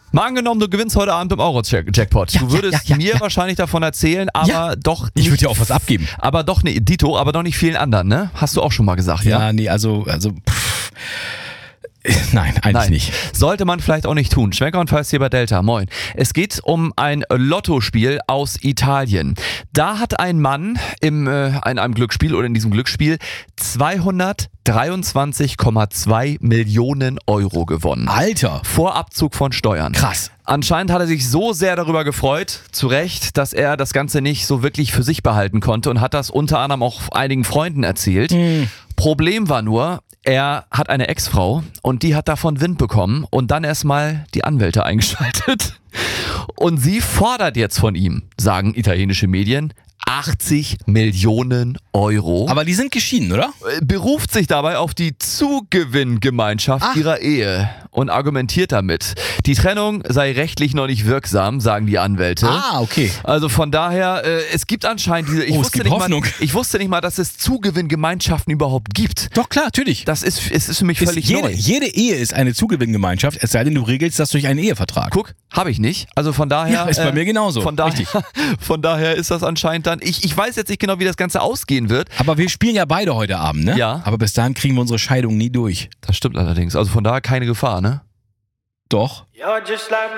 Mal angenommen, du gewinnst heute Abend im Euro-Jackpot. Du würdest mir wahrscheinlich davon erzählen, aber doch nicht. Ich würde dir auch was abgeben. Aber doch nicht, Dito, aber doch nicht vielen anderen, ne? Hast du auch schon mal gesagt, ja? Ja, nee, nein, eigentlich nicht. Sollte man vielleicht auch nicht tun. Schwenker und Falls hier bei Delta. Moin. Es geht um ein Lottospiel aus Italien. Da hat ein Mann in einem Glücksspiel oder in diesem Glücksspiel 223,2 Millionen Euro gewonnen. Alter. Vor Abzug von Steuern. Krass. Anscheinend hat er sich so sehr darüber gefreut, zu Recht, dass er das Ganze nicht so wirklich für sich behalten konnte und hat das unter anderem auch einigen Freunden erzählt. Problem war nur, er hat eine Ex-Frau und die hat davon Wind bekommen und dann erstmal die Anwälte eingeschaltet. Und sie fordert jetzt von ihm, sagen italienische Medien, 80 Millionen Euro. Aber die sind geschieden, oder? Beruft sich dabei auf die Zugewinngemeinschaft ihrer Ehe und argumentiert damit, die Trennung sei rechtlich noch nicht wirksam, sagen die Anwälte. Ah, okay. Also von daher, es gibt anscheinend diese... es gibt Hoffnung. Ich wusste nicht mal, dass es Zugewinngemeinschaften überhaupt gibt. Doch, klar, natürlich. Es ist für mich völlig neu. Jede Ehe ist eine Zugewinngemeinschaft, es sei denn, du regelst das durch einen Ehevertrag. Guck, habe ich nicht. Also von daher... Ja, ist bei mir genauso. Von daher ist das anscheinend dann... Ich weiß jetzt nicht genau, wie das Ganze ausgehen wird. Aber wir spielen ja beide heute Abend, ne? Ja. Aber bis dahin kriegen wir unsere Scheidung nie durch. Das stimmt allerdings. Also von daher keine Gefahr, ne? Doch.